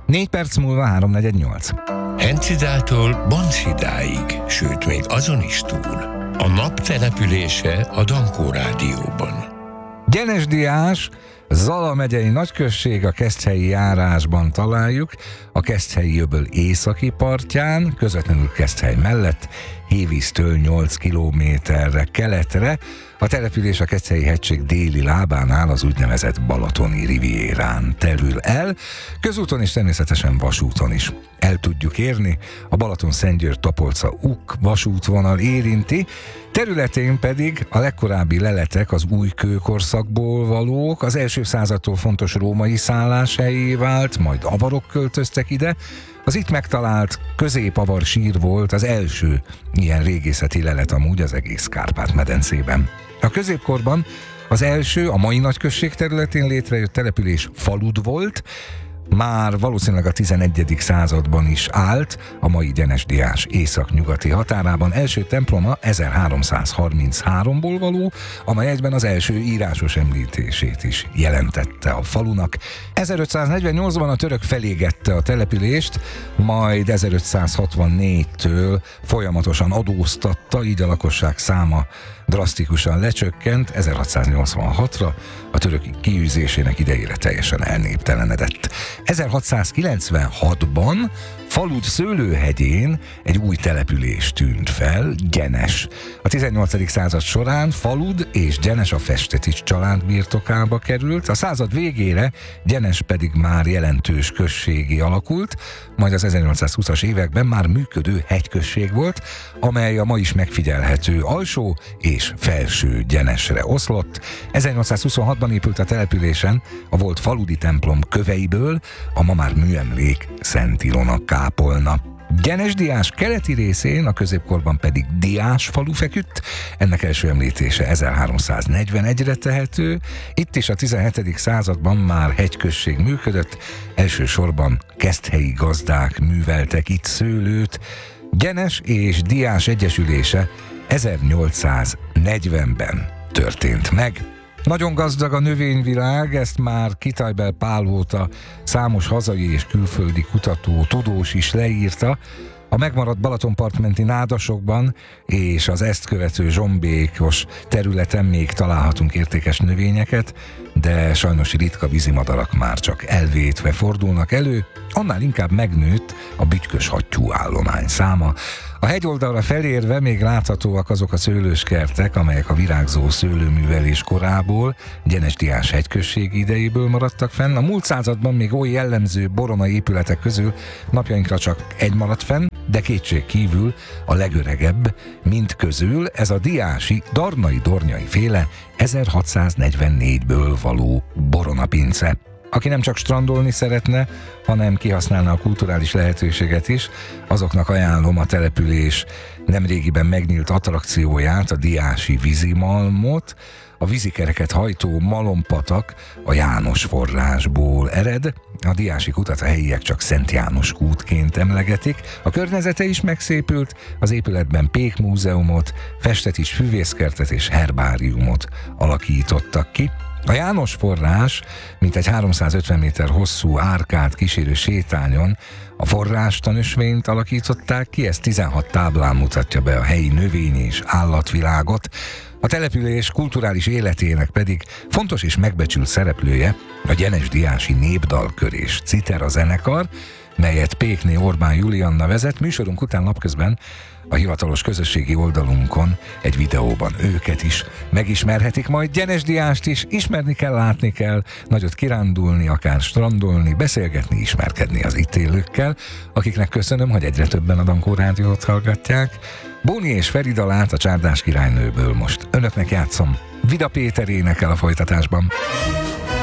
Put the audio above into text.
4 perc múlva 3:48. Hencidától Banszidáig, sőt még azon is túl. A nap települése a Dankó Rádióban. Gyenes Diás, Zala megyei nagyközség, a Keszthelyi járásban találjuk, a Keszthelyi-öböl északi partján, közvetlenül Keszthely mellett, Hévíztől 8 kilométerre keletre. A település a Keszthelyi-hegység déli lábánál, az úgynevezett Balatoni rivierán terül el, közúton és természetesen vasúton is el tudjuk érni. A Balaton-Szentgyőr-Topolca-Uk vasútvonal érinti, területén pedig a legkorábbi leletek az új kőkorszakból valók, az első századtól fontos római szálláshelyé vált, majd avarok költöztek ide. Az itt megtalált középavar sír volt az első ilyen régészeti lelet amúgy az egész Kárpát-medencében. A középkorban az első, a mai nagyközség területén létrejött település Falud volt, már valószínűleg a 11. században is állt, a mai Gyenes Diás északnyugati határában. Első temploma 1333-ból való, amely egyben az első írásos említését is jelentette a falunak. 1548-ban a török felégette a települést, majd 1564-től folyamatosan adóztatta, így a lakosság száma drasztikusan lecsökkent, 1686-ra a török kiűzésének idejére teljesen elnéptelenedett. 1696-ban Falud szőlőhegyén egy új település tűnt fel, Gyenes. A 18. század során Falud és Gyenes a Festetics család birtokába került, a század végére Gyenes pedig már jelentős községé alakult, majd az 1820-as években már működő hegyközség volt, amely a ma is megfigyelhető alsó és felső Gyenesre oszlott. 1826-ban épült a településen a volt faludi templom köveiből a ma már műemlék Szent Ilona kápolna. Gyenes Diás keleti részén, a középkorban pedig Diás falu feküdt, ennek első említése 1341-re tehető. Itt is a 17. században már hegyközség működött, elsősorban keszthelyi gazdák műveltek itt szőlőt. Gyenes és Diás egyesülése 1840-ben történt meg. Nagyon gazdag a növényvilág, ezt már Kitajbel Pál óta számos hazai és külföldi kutató, tudós is leírta. A megmaradt Balatonpartmenti nádasokban és az ezt követő zsombékos területen még találhatunk értékes növényeket, de sajnos ritka vízimadarak már csak elvétve fordulnak elő, annál inkább megnőtt a bütykös hattyú állomány száma. A hegyoldalra felérve még láthatóak azok a szőlőskertek, amelyek a virágzó szőlőművelés korából, Gyenes Diás hegyközség idejéből maradtak fenn. A múlt században még oly jellemző boronai épületek közül napjainkra csak egy maradt fenn, de kétség kívül a legöregebb mind közül ez a diási Darnai-Dornyai féle 1644-ből való boronapince. Aki nem csak strandolni szeretne, hanem kihasználna a kulturális lehetőséget is, azoknak ajánlom a település nemrégiben megnyílt attrakcióját, a Diási vízimalmot. A vízikereket hajtó malompatak a János forrásból ered, a diási kutat a helyiek csak Szent János kútként emlegetik. A környezete is megszépült, az épületben pékmúzeumot, Festetics füvészkertet és herbáriumot alakítottak ki. A János forrás, mintegy 350 méter hosszú árkát kísérő sétányon a forrástanösvényt alakították ki, ez 16 táblán mutatja be a helyi növény- és állatvilágot. A település kulturális életének pedig fontos és megbecsült szereplője a Gyenes Diási Népdalkör és Citera zenekar, melyet Pékné Orbán Julianna vezet. Műsorunk után napközben a hivatalos közösségi oldalunkon egy videóban őket is megismerhetik, majd Gyenes Diást is ismerni kell, látni kell, nagyot kirándulni, akár strandolni, beszélgetni, ismerkedni az itt élőkkel, akiknek köszönöm, hogy egyre többen a Dankó Rádiót hallgatják. Bóni és Feri dalát a Csárdás királynőből most önöknek játszom. Vida Péter énekel a folytatásban.